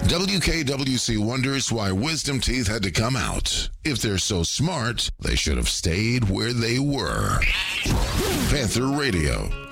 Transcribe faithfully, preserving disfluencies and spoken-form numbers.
W K W C wonders why wisdom teeth had to come out. If they're so smart, they should have stayed where they were. Panther Radio.